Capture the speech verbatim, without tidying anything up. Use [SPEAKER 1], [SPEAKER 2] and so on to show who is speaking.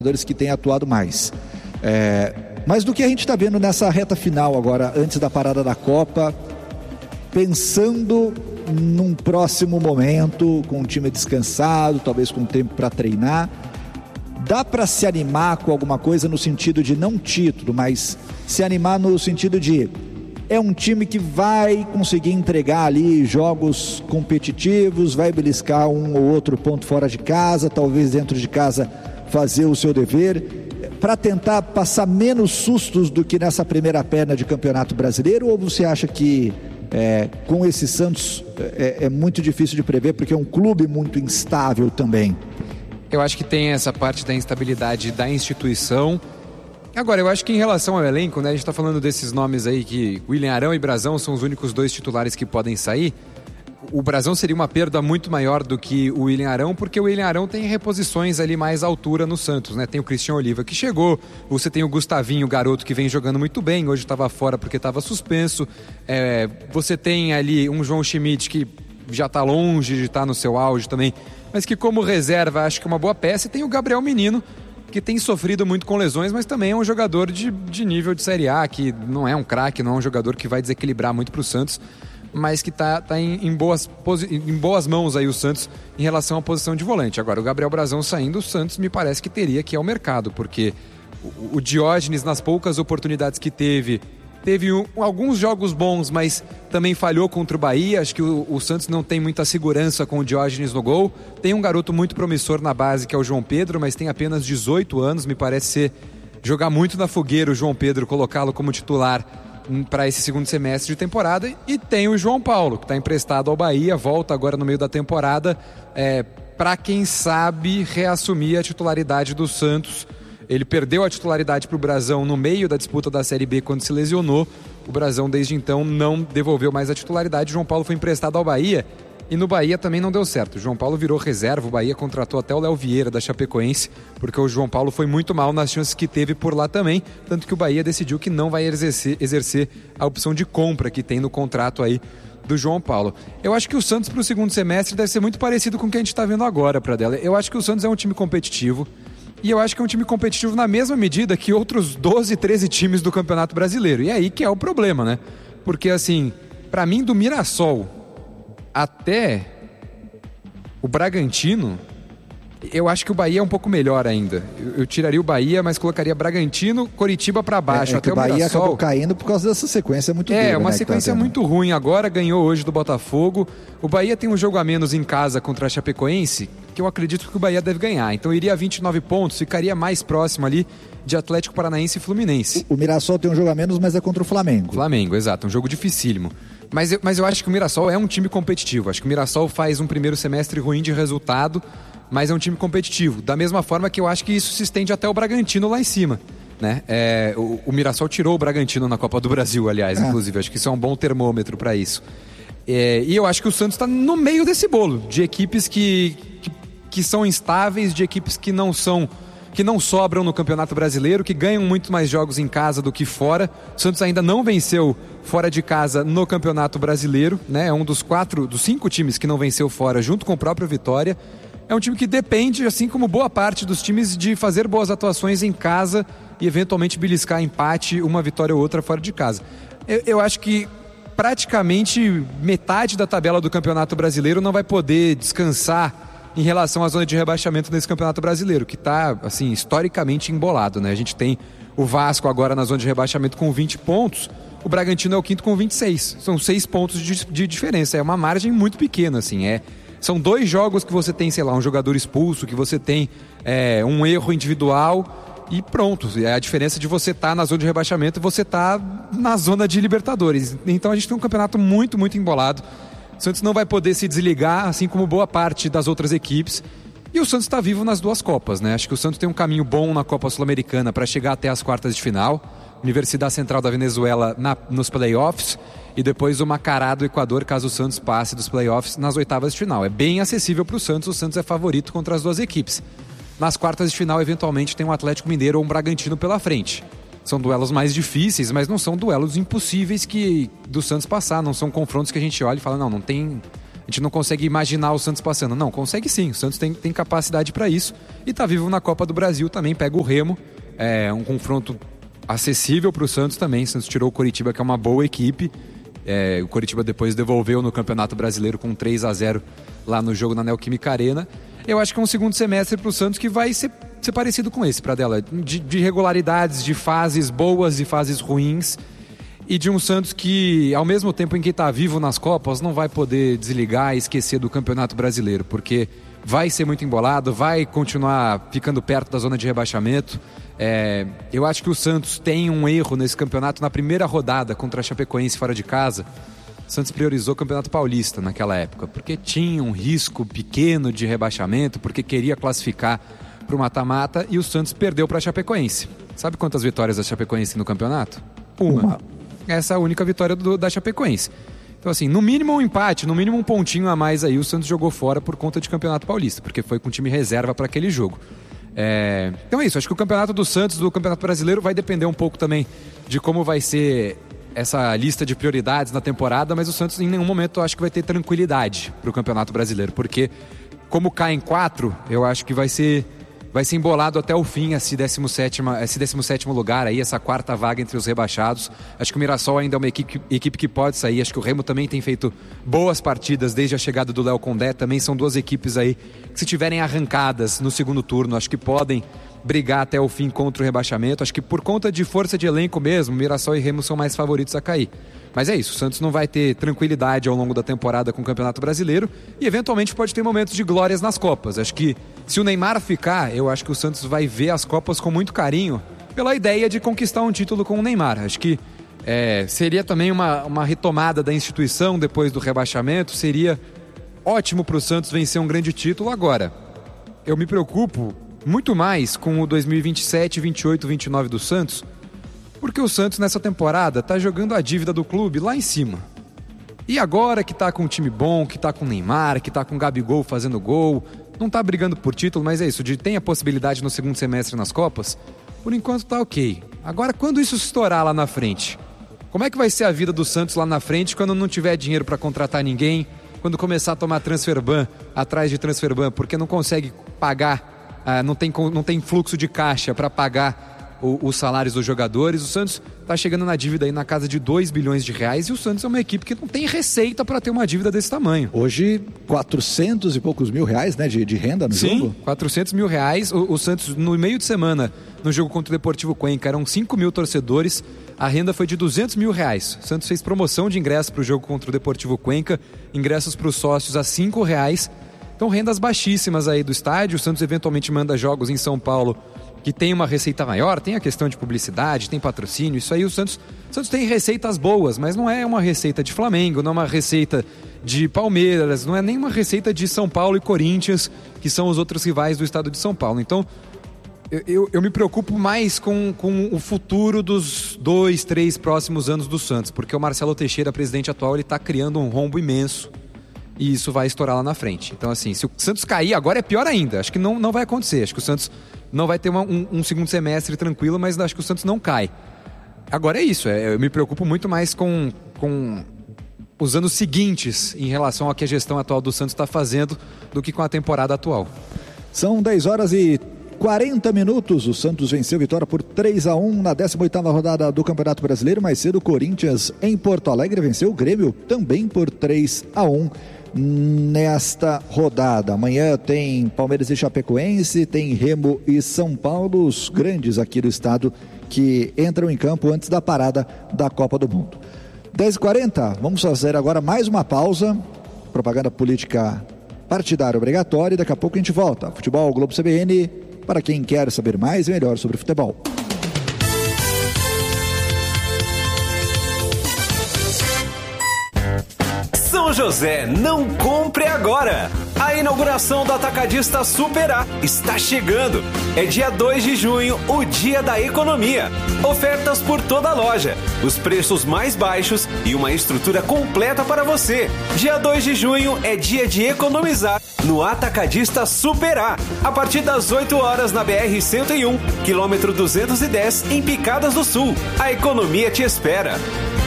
[SPEAKER 1] jogadores que têm atuado mais. É, mas do que a gente está vendo nessa reta final agora, antes da parada da Copa, pensando num próximo momento, com o time descansado, talvez com tempo para treinar, dá para se animar com alguma coisa no sentido de não título, mas se animar no sentido de é um time que vai conseguir entregar ali jogos competitivos, vai beliscar um ou outro ponto fora de casa, talvez dentro de casa fazer o seu dever, para tentar passar menos sustos do que nessa primeira perna de Campeonato Brasileiro? Ou você acha que é, com esse Santos é, é muito difícil de prever, porque é um clube muito instável também?
[SPEAKER 2] Eu acho que tem essa parte da instabilidade da instituição. Agora, eu acho que em relação ao elenco, né, a gente está falando desses nomes aí que William Arão e Brazão são os únicos dois titulares que podem sair. O Brazão seria uma perda muito maior do que o William Arão, porque o William Arão tem reposições ali mais à altura no Santos, né? Tem o Cristian Oliva que chegou, você tem o Gustavinho, o garoto que vem jogando muito bem, hoje estava fora porque estava suspenso. É, você tem ali um João Schmidt que já está longe de estar no seu auge também, mas que como reserva acho que é uma boa peça. E tem o Gabriel Menino, que tem sofrido muito com lesões, mas também é um jogador de, de nível de Série A, que não é um craque, não é um jogador que vai desequilibrar muito para o Santos, mas que está tá em, em, boas, em boas mãos aí o Santos em relação à posição de volante. Agora, o Gabriel Brazão saindo, o Santos me parece que teria que ir ao mercado, porque o, o Diógenes, nas poucas oportunidades que teve, teve um, alguns jogos bons, mas também falhou contra o Bahia. Acho que o, o Santos não tem muita segurança com o Diógenes no gol. Tem um garoto muito promissor na base, que é o João Pedro, mas tem apenas dezoito anos, me parece ser jogar muito na fogueira o João Pedro, colocá-lo como titular para esse segundo semestre de temporada. E tem o João Paulo, que está emprestado ao Bahia, volta agora no meio da temporada, é, para quem sabe reassumir a titularidade do Santos. Ele perdeu a titularidade para o Brazão no meio da disputa da Série B quando se lesionou. O Brazão desde então não devolveu mais a titularidade. O João Paulo foi emprestado ao Bahia e no Bahia também não deu certo. O João Paulo virou reserva, o Bahia contratou até o Léo Vieira da Chapecoense, porque o João Paulo foi muito mal nas chances que teve por lá também, tanto que o Bahia decidiu que não vai exercer, exercer a opção de compra que tem no contrato aí do João Paulo. Eu acho que o Santos para o segundo semestre deve ser muito parecido com o que a gente está vendo agora, Pradella. Eu acho que o Santos é um time competitivo, e eu acho que é um time competitivo na mesma medida que outros doze, treze times do Campeonato Brasileiro. E é aí que é o problema, né? Porque, assim, para mim, do Mirassol até o Bragantino, eu acho que o Bahia é um pouco melhor ainda. Eu, eu tiraria o Bahia, mas colocaria Bragantino, Coritiba para baixo.
[SPEAKER 1] É, é
[SPEAKER 2] até
[SPEAKER 1] que o Bahia
[SPEAKER 2] o Mirassol
[SPEAKER 1] acabou caindo por causa dessa sequência muito dura.
[SPEAKER 2] É, uma
[SPEAKER 1] né,
[SPEAKER 2] sequência
[SPEAKER 1] tá
[SPEAKER 2] muito ruim agora, ganhou hoje do Botafogo. O Bahia tem um jogo a menos em casa contra a Chapecoense, que eu acredito que o Bahia deve ganhar. Então iria a vinte e nove pontos, ficaria mais próximo ali de Atlético Paranaense e Fluminense.
[SPEAKER 1] O, o Mirassol tem um jogo a menos, mas é contra o Flamengo.
[SPEAKER 2] Flamengo, exato, um jogo dificílimo. Mas eu, mas eu acho que o Mirassol é um time competitivo. Acho que o Mirassol faz um primeiro semestre ruim de resultado, mas é um time competitivo. Da mesma forma que eu acho que isso se estende até o Bragantino lá em cima, né? É, o, o Mirassol tirou o Bragantino na Copa do Brasil, aliás, é. inclusive. Acho que isso é um bom termômetro para isso. É, e eu acho que o Santos está no meio desse bolo, de equipes que, que, que são instáveis, de equipes que não são... que não sobram no Campeonato Brasileiro, que ganham muito mais jogos em casa do que fora. O Santos ainda não venceu fora de casa no Campeonato Brasileiro, né? É um dos quatro, dos cinco times que não venceu fora, junto com o próprio Vitória. É um time que depende, assim como boa parte dos times, de fazer boas atuações em casa e eventualmente beliscar empate, uma vitória ou outra fora de casa. Eu, eu acho que praticamente metade da tabela do Campeonato Brasileiro não vai poder descansar em relação à zona de rebaixamento nesse Campeonato Brasileiro, que está, assim, historicamente embolado, né? A gente tem o Vasco agora na zona de rebaixamento com vinte pontos, o Bragantino é o quinto com vinte e seis. São seis pontos de, de diferença, é uma margem muito pequena, assim, é... São dois jogos que você tem, sei lá, um jogador expulso, que você tem é, um erro individual e pronto. É a diferença de você estar tá na zona de rebaixamento e você estar tá na zona de Libertadores. Então a gente tem um campeonato muito, muito embolado. O Santos não vai poder se desligar, assim como boa parte das outras equipes. E o Santos está vivo nas duas Copas, né? Acho que o Santos tem um caminho bom na Copa Sul-Americana para chegar até as quartas de final. Universidade Central da Venezuela na, nos playoffs. E depois o Macará do Equador, caso o Santos passe dos playoffs nas oitavas de final. É bem acessível para o Santos. O Santos é favorito contra as duas equipes. Nas quartas de final, eventualmente, tem um Atlético Mineiro ou um Bragantino pela frente. São duelos mais difíceis, mas não são duelos impossíveis que do Santos passar. Não são confrontos que a gente olha e fala, não, não tem a gente não consegue imaginar o Santos passando. Não, consegue sim, o Santos tem, tem capacidade para isso e está vivo na Copa do Brasil também, pega o Remo, é um confronto acessível para o Santos também. O Santos tirou o Coritiba, que é uma boa equipe, é, o Coritiba depois devolveu no Campeonato Brasileiro com três a zero lá no jogo na Neoquímica Arena. Eu acho que é um segundo semestre para o Santos que vai ser, ser parecido com esse, Pradella, de, de irregularidades, de fases boas e fases ruins, e de um Santos que, ao mesmo tempo em que está vivo nas Copas, não vai poder desligar e esquecer do Campeonato Brasileiro, porque vai ser muito embolado, vai continuar ficando perto da zona de rebaixamento. É, eu acho que o Santos tem um erro nesse campeonato na primeira rodada contra a Chapecoense fora de casa. O Santos priorizou o Campeonato Paulista naquela época, porque tinha um risco pequeno de rebaixamento, porque queria classificar para o mata-mata, e o Santos perdeu para a Chapecoense. Sabe quantas vitórias da Chapecoense no campeonato? Uma. Uma. Essa é a única vitória do, da Chapecoense. Então, assim, no mínimo um empate, no mínimo um pontinho a mais aí, o Santos jogou fora por conta de Campeonato Paulista, porque foi com time reserva para aquele jogo. É... Então é isso, acho que o Campeonato do Santos, do Campeonato Brasileiro, vai depender um pouco também de como vai ser essa lista de prioridades na temporada, mas o Santos em nenhum momento eu acho que vai ter tranquilidade para o Campeonato Brasileiro, porque como cai em quatro, eu acho que vai ser, vai ser embolado até o fim esse décimo sétimo, esse décimo sétimo lugar aí, essa quarta vaga entre os rebaixados. Acho que o Mirassol ainda é uma equipe, equipe que pode sair, acho que o Remo também tem feito boas partidas desde a chegada do Léo Condé, também são duas equipes aí que, se tiverem arrancadas no segundo turno, acho que podem brigar até o fim contra o rebaixamento. Acho que por conta de força de elenco mesmo, Mirassol e Remo são mais favoritos a cair. Mas é isso, o Santos não vai ter tranquilidade ao longo da temporada com o Campeonato Brasileiro e eventualmente pode ter momentos de glórias nas Copas. Acho que se o Neymar ficar, eu acho que o Santos vai ver as Copas com muito carinho pela ideia de conquistar um título com o Neymar. Acho que é, seria também uma, uma retomada da instituição depois do rebaixamento, seria ótimo para o Santos vencer um grande título. Agora, eu me preocupo muito mais com o dois mil e vinte e sete, vinte e oito, vinte e nove do Santos, porque o Santos nessa temporada está jogando a dívida do clube lá em cima. E agora que está com um time bom, que está com o Neymar, que está com o Gabigol fazendo gol, não está brigando por título, mas é isso, de tem a possibilidade no segundo semestre nas Copas, por enquanto tá ok. Agora, quando isso estourar lá na frente, como é que vai ser a vida do Santos lá na frente quando não tiver dinheiro para contratar ninguém, quando começar a tomar transfer ban atrás de transfer ban, porque não consegue pagar, ah, não tem, não tem fluxo de caixa para pagar o, os salários dos jogadores? O Santos está chegando na dívida aí na casa de dois bilhões de reais e o Santos é uma equipe que não tem receita para ter uma dívida desse tamanho.
[SPEAKER 1] Hoje, quatrocentos e poucos mil reais, né, de, de renda no
[SPEAKER 2] Sim,
[SPEAKER 1] jogo?
[SPEAKER 2] Sim, quatrocentos mil reais. O, o Santos, no meio de semana, no jogo contra o Deportivo Cuenca, eram cinco mil torcedores, a renda foi de duzentos mil reais. O Santos fez promoção de ingressos para o jogo contra o Deportivo Cuenca, ingressos para os sócios a cinco reais. Então, rendas baixíssimas aí do estádio. O Santos eventualmente manda jogos em São Paulo que tem uma receita maior, tem a questão de publicidade, tem patrocínio, isso aí o Santos, o Santos tem receitas boas, mas não é uma receita de Flamengo, não é uma receita de Palmeiras, não é nem uma receita de São Paulo e Corinthians, que são os outros rivais do estado de São Paulo. Então, eu, eu, eu me preocupo mais com, com o futuro dos dois, três próximos anos do Santos, porque o Marcelo Teixeira, presidente atual, ele está criando um rombo imenso e isso vai estourar lá na frente. Então, assim, se o Santos cair agora é pior ainda, acho que não, não vai acontecer, acho que o Santos não vai ter uma, um, um segundo semestre tranquilo, mas acho que o Santos não cai. Agora é isso, é, eu me preocupo muito mais com, com os anos seguintes em relação ao que a gestão atual do Santos está fazendo do que com a temporada atual.
[SPEAKER 1] São dez horas e quarenta minutos, o Santos venceu vitória por três a um na décima oitava rodada do Campeonato Brasileiro. Mais cedo o Corinthians em Porto Alegre venceu o Grêmio também por três a um. Nesta rodada, amanhã tem Palmeiras e Chapecoense, tem Remo e São Paulo, os grandes aqui do estado que entram em campo antes da parada da Copa do Mundo. dez e quarenta, vamos fazer agora mais uma pausa, propaganda política partidária obrigatória, e daqui a pouco a gente volta. Futebol Globo C B N, para quem quer saber mais e melhor sobre futebol.
[SPEAKER 3] São José, não compre agora! A inauguração do Atacadista Super A está chegando. É dia dois de junho, o dia da economia. Ofertas por toda a loja, os preços mais baixos e uma estrutura completa para você. Dia dois de junho é dia de economizar no Atacadista Super A. A partir das oito horas na B R cento e um, quilômetro duzentos e dez, em Picadas do Sul. A economia te espera.